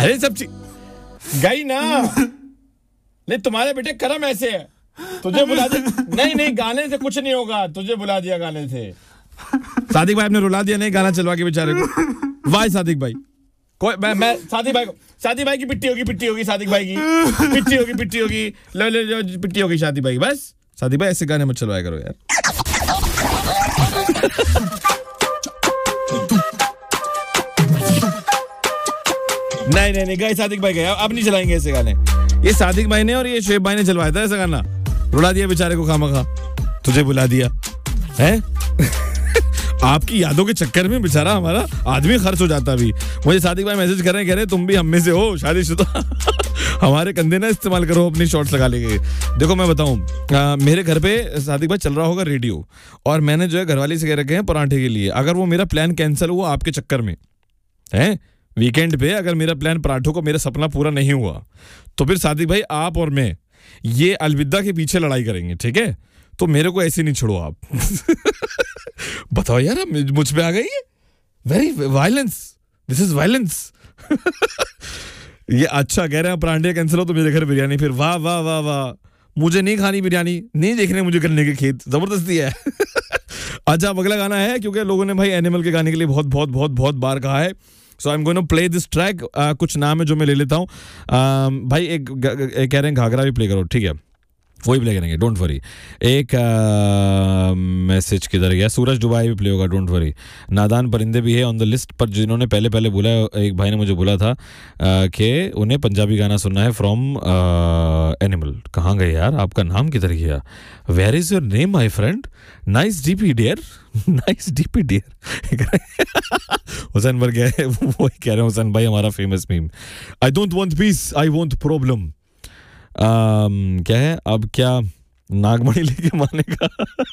अरे सब गई ना। नहीं तुम्हारे बेटे कर्म ऐसे है, तुझे बुला दिया। नहीं गाने से कुछ नहीं होगा, तुझे बुला दिया गाने से। सादिक भाई आपने रुला दिया, नहीं गाना चलवा के बेचारे को। वाह सादिक भाई, कोई मैं सादिक भाई की पिट्टी होगी सादिक भाई की पिट्टी होगी लो पिट्टी होगी शादी भाई। बस सादिक भाई ऐसे गाने मत चलवाया करो यार। नहीं गए सादिक भाई गए, अब नहीं चलाएंगे ऐसे गाने। ये सादिक भाई ने और ये शुएब भाई ने चलवाया था ऐसा गाना, रुला दिया बेचारे को खामखा। तुझे बुला दिया है आपकी यादों के चक्कर में बेचारा हमारा आदमी खर्च हो जाता। भी मुझे सादिक भाई मैसेज कर रहे हैं, कह रहे तुम भी हम में से हो शादीशुदा। हमारे कंधे ना इस्तेमाल करो अपनी शॉर्ट्स लगा लेंगे। देखो मैं बताऊं, मेरे घर पे सादिक भाई चल रहा होगा रेडियो, और मैंने जो है घरवाली से कह रखे हैं पराठे के लिए। अगर वो मेरा प्लान कैंसिल हुआ आपके चक्कर में है, वीकेंड पे अगर मेरा प्लान पराठों को मेरा सपना पूरा नहीं हुआ, तो फिर सादिक भाई आप और मैं ये अलविदा के पीछे लड़ाई करेंगे, ठीक है? तो मेरे को ऐसे नहीं छोड़ो आप। बताओ यार, मुझ पे आ गई है very violence, this is violence. ये अच्छा कह रहे हैं परांठे कैंसिल हो तो मेरे घर बिरयानी, फिर वाह वाह वाह वाह, मुझे नहीं खानी बिरयानी, नहीं देखने मुझे करने के खेत, जबरदस्ती है। अच्छा अब अगला गाना है, क्योंकि लोगों ने भाई एनिमल के गाने के लिए बहुत बार कहा है, सो I am going to play this track. कुछ नाम है जो मैं ले लेता हूँ। भाई एक कह रहे हैं घाघरा भी प्ले करो, ठीक है वही प्ले करेंगे, डोंट वरी। एक मैसेज किधर गया, सूरज डुबाई भी प्ले होगा, डोंट वरी। नादान परिंदे भी है ऑन द लिस्ट, पर जिन्होंने पहले बोला, एक भाई ने मुझे बोला था कि उन्हें पंजाबी गाना सुनना है फ्रॉम एनिमल। कहाँ गए यार, आपका नाम किधर गया? Where is your name my friend? Nice DP dear, nice DP dear. Hussain भर गया है, वही कह रहे हैं हुसैन भाई हमारा famous meme, I don't want piece I want problem. क्या है अब, क्या नागमणि लेके मानेगा?